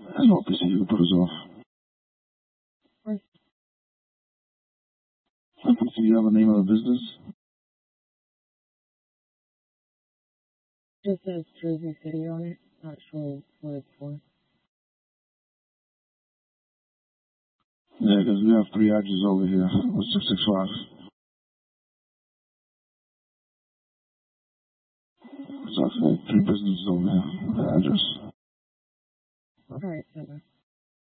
There's no place you can put us off. Right. Do you have the name of the business? Just says Jersey City on it. Not sure what it's for. Yeah, because we have 3 addresses over here with 665. So I said 3 businesses over here with the address. Alright,